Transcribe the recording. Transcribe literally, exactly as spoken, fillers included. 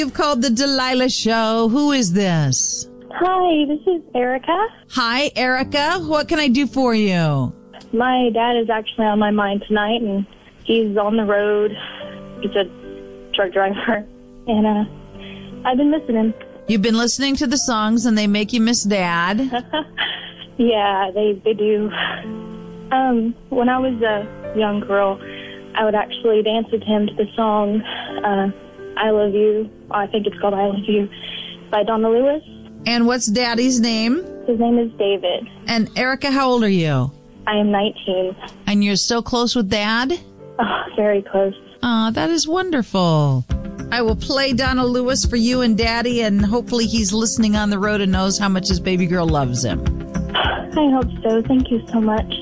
You've called the Delilah Show. Who is this? Hi, this is Erica. Hi, Erica. What can I do for you? My dad is actually on my mind tonight, and he's on the road. He's a truck driver, and uh, I've been missing him. You've been listening to the songs, and they make you miss Dad. Yeah, they, they do. Um, when I was a young girl, I would actually dance with him to the song uh, I Love You. I think it's called I Love You by Donna Lewis. And what's Daddy's name? His name is David. And Erica, how old are you? I am nineteen. And you're so close with Dad? Oh, very close. Aw, that is wonderful. I will play Donna Lewis for you and Daddy, and hopefully he's listening on the road and knows how much his baby girl loves him. I hope so. Thank you so much.